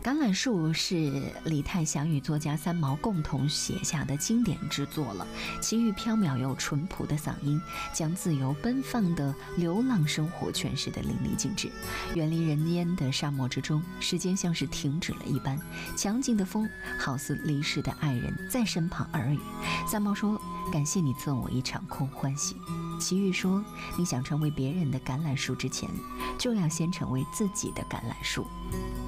橄榄树是李泰祥与作家三毛共同写下的经典之作了，其寓缥缈又淳朴的嗓音，将自由奔放的流浪生活诠释得淋漓尽致。远离人烟的沙漠之中，时间像是停止了一般，强劲的风好似离世的爱人在身旁耳语。三毛说，感谢你赠我一场空欢喜。齐豫说，你想成为别人的橄榄树之前，就要先成为自己的橄榄树。